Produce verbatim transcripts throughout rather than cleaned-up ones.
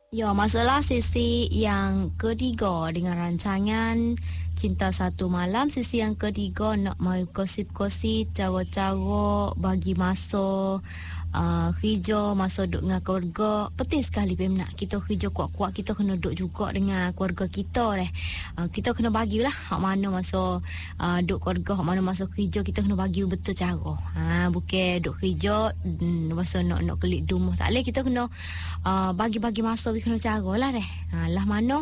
Ya, masuklah sesi yang ketiga dengan rancangan Cinta Satu Malam. Sesi yang ketiga nak mai kosip-kosip cara-cara bagi masa uh, kerja, masa duduk dengan keluarga. Penting sekali Pem nak kita kerja kuat-kuat, kita kena duduk juga dengan keluarga kita deh. Uh, kita kena bagilah hak mana masa uh, duduk keluarga, hak mana masa kerja, kita kena bagi betul cara. Ha, bukan duduk kerja mm, masa nak nak kelik rumah tak leh, kita kena uh, bagi-bagi masa, we kena cara lah deh. Ha, lah mana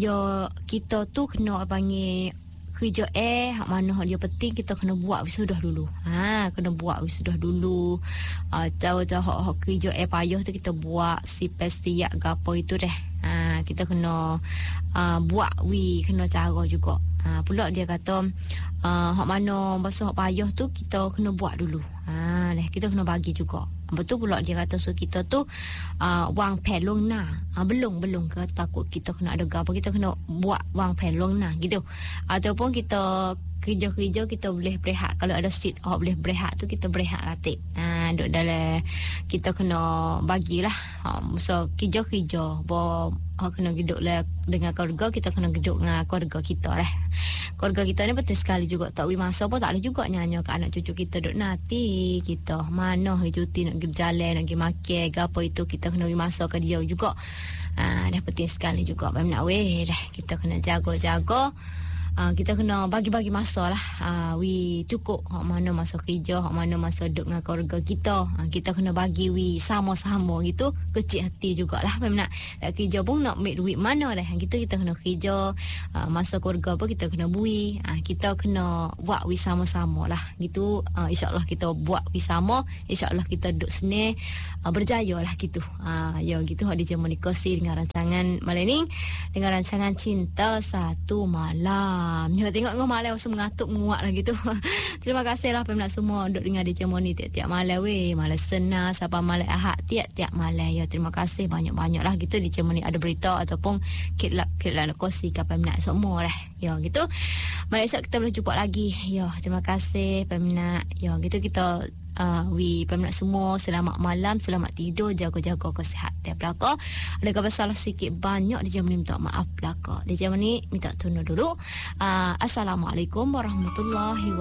yo kita tu kena panggil kerja eh hak mana hak dia penting, kita kena buat wisudah dulu. Ha, kena buat wisudah dulu. Uh, cara-cara hak, hak kerja eh payah tu kita buat si pestiak gapo itu deh. Ha, kita kena uh, buat wi kena cara juga. Ha, pula dia kata uh, hak mana masa hak payah tu kita kena buat dulu. Ha, deh kita kena bagi juga. Betul pula dia kata so kita tu uh, wang pelong na. Ha, belum belum ke takut kita kena ada gapo, kita kena buat wang pelong na gitu. Ataupun kita kerja-kerja kita boleh berehat, kalau ada seat oh, boleh berehat tu kita berehat katik. Ha, duduk dalam kita kena bagilah. Ha, so kerja-kerja bo ha, kena duduk lah dengan keluarga, kita kena duduk dengan keluarga kita lah. Keluarga kita ni penting sekali juga. Tak wi masa pun tak boleh juga nyanyi ke anak cucu kita duduk nanti kita mana hari cuti nak pergi berjalan, nak pergi makan gapo itu, kita kena wi masa ke dia juga. Ah, dah penting sekali juga Pem nak weh dah kita kena jaga-jaga. Uh, kita kena bagi-bagi masa lah. Uh, we cukup hak mana masa kerja, hak mana masa duduk dengan keluarga kita. Uh, kita kena bagi we sama-sama gitu. Kecil hati jugalah Pem nak. Tak kerja pun nak make duit mana dah. Kita kita kena kerja. Uh, masa keluarga pun kita kena bui. Uh, kita kena buat we sama-sama lah. Gitu. Uh, InsyaAllah kita buat we sama. InsyaAllah kita duduk sini. Uh, berjaya lah gitu. Uh, ya gitu. Hak dia komunikasi dengan rancangan malam ni. Dengan rancangan Cinta Satu Malam. Ya, tengok kau malam masa mengatuk menguat lah gitu. Terima kasih lah Pem nak semua duduk dengar D J Moni tiap-tiap malam weh. Malam Senin sampai malam Ahad tiap-tiap malam. Ya, terima kasih banyak-banyak lah gitu. D J Moni ada berita ataupun kitlap-kitlap nak kosi ke Pem nak semua lah. Ya gitu. Malam esok kita boleh jumpa lagi. Ya, terima kasih Pem nak. Ya gitu kita Uh, we Pem nak semua selamat malam, selamat tidur, jaga-jaga kesihatan belaka. Ada kata salah sikit banyak D J Mani minta maaf belaka. D J Mani minta tunda dulu. Uh, Assalamualaikum warahmatullahi wabarakatuh.